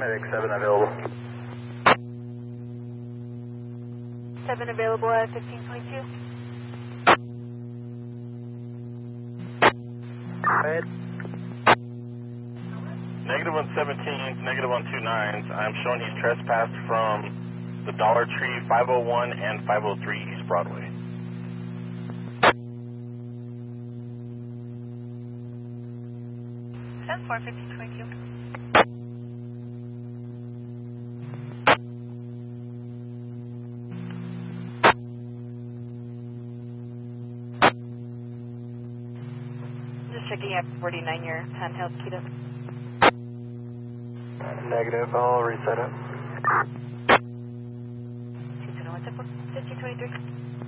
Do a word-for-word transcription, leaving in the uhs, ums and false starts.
Medic seven available. seven available at fifteen twenty-two. Red. Negative one seventeen, negative one two nines. I'm showing he's trespassed from the Dollar Tree, five oh one and five oh three East Broadway. ten four, fifteen twenty-two. Just checking at forty-nine, your handheld keyed up. Negative, I'll reset it. fifteen twenty-three.